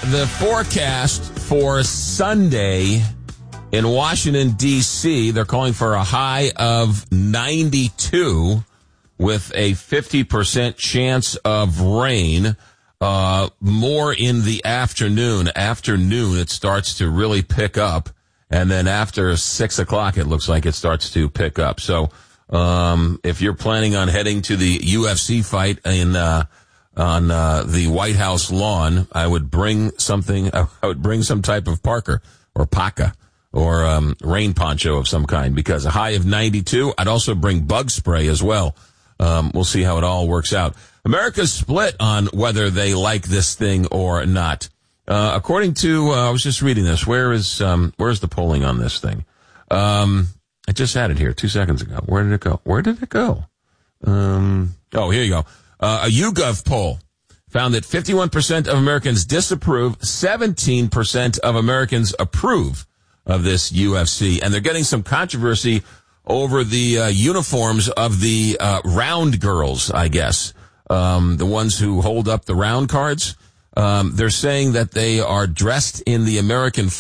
The forecast for Sunday in Washington, D.C., they're calling for a high of 92 with a 50% chance of rain. More in the afternoon. Afternoon, it starts to really pick up. And then after 6 o'clock, it looks like it starts to pick up. So, if you're planning on heading to the UFC fight on the White House lawn, I would bring something. I would bring some type of parka or paca or rain poncho of some kind, because a high of 92. I'd also bring bug spray as well. We'll see how it all works out. America's split on whether they like this thing or not. According to, I was just reading this. Where's the polling on this thing? I just had it here 2 seconds ago. Where did it go? Oh, here you go. A YouGov poll found that 51% of Americans disapprove, 17% of Americans approve of this UFC. And they're getting some controversy over the uniforms of the round girls, I guess. The ones who hold up the round cards. They're saying that they are dressed in the American